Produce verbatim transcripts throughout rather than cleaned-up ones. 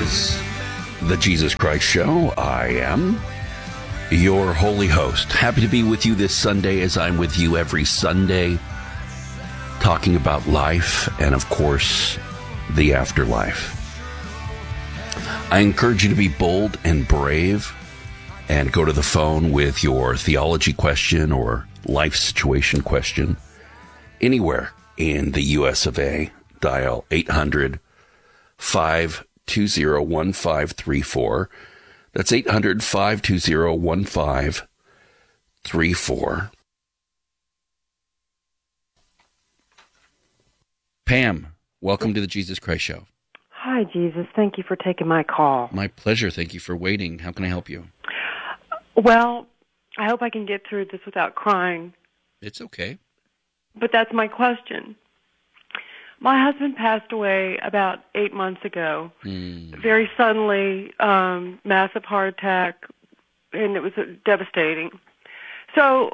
is the Jesus Christ Show. I am your holy host. Happy to be with you this Sunday, as I'm with you every Sunday, talking about life and, of course, the afterlife. I encourage you to be bold and brave and go to the phone with your theology question or life situation question anywhere in the U S of A. Dial eight hundred, five two zero, one five three four. That's eight hundred, five two zero, one five three four. Pam, welcome to the Jesus Christ Show. Hi, Jesus. Thank you for taking my call. My pleasure. Thank you for waiting. How can I help you? Well, I hope I can get through this without crying. It's okay. But that's my question. My husband passed away about eight months ago, mm. very suddenly, um, massive heart attack, and it was uh, devastating. So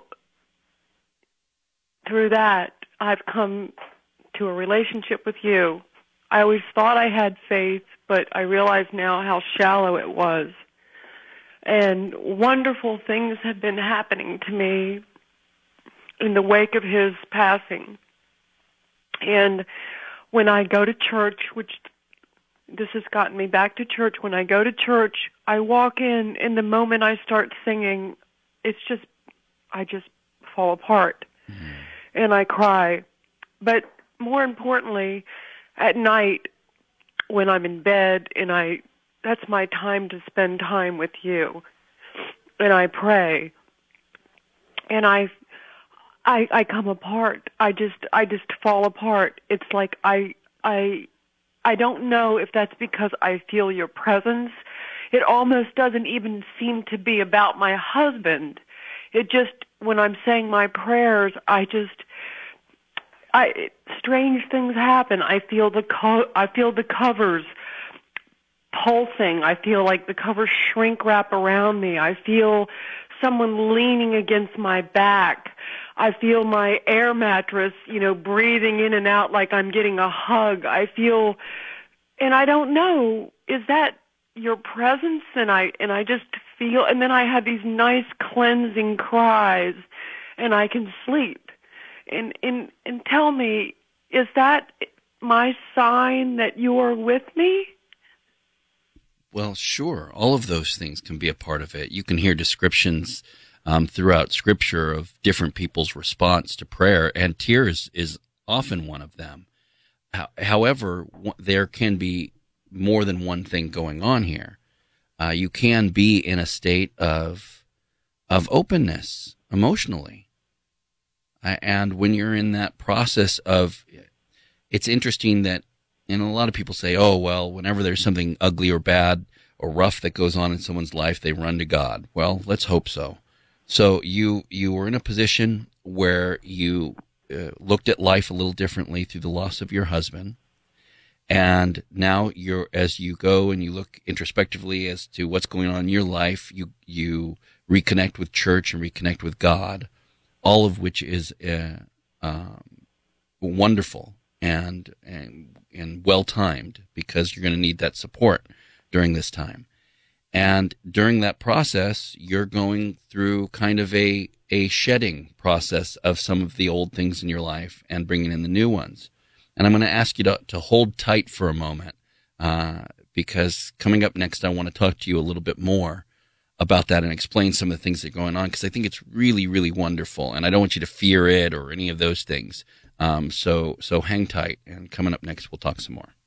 through that, I've come to a relationship with you. I always thought I had faith, but I realize now how shallow it was. And wonderful things have been happening to me in the wake of his passing. And when I go to church, which this has gotten me back to church, when I go to church, I walk in, and the moment I start singing, it's just, I just fall apart. Mm-hmm. And I cry. But more importantly, at night, when I'm in bed, and I, that's my time to spend time with you. And I pray. And I I, I come apart. I just, I just fall apart. It's like I, I, I don't know if that's because I feel your presence. It almost doesn't even seem to be about my husband. It just, when I'm saying my prayers, I just, I, strange things happen. I feel the, co- I feel the covers pulsing. I feel like the covers shrink wrap around me. I feel someone leaning against my back. I feel my air mattress, you know, breathing in and out like I'm getting a hug. I feel, and I don't know, is that your presence? And I, and I just feel, and then I have these nice cleansing cries, and I can sleep. And, and, and tell me, is that my sign that you are with me? Well, sure. All of those things can be a part of it. You can hear descriptions um, throughout Scripture of different people's response to prayer, and tears is often one of them. However, there can be more than one thing going on here. Uh, you can be in a state of of openness emotionally, uh, and when you're in that process of, it's interesting that. And a lot of people say, oh, well, whenever there's something ugly or bad or rough that goes on in someone's life, they run to God. Well, let's hope so. So you you were in a position where you uh, looked at life a little differently through the loss of your husband. And now you're, as you go and you look introspectively as to what's going on in your life, you, you reconnect with church and reconnect with God, all of which is uh, um, wonderful and and and well-timed, because you're going to need that support during this time. And during that process, you're going through kind of a, a shedding process of some of the old things in your life and bringing in the new ones. And I'm going to ask you to, to hold tight for a moment, uh, because coming up next, I want to talk to you a little bit more about that and explain some of the things that are going on, because I think it's really, really wonderful. And I don't want you to fear it or any of those things. Um, so, so hang tight, and coming up next, we'll talk some more.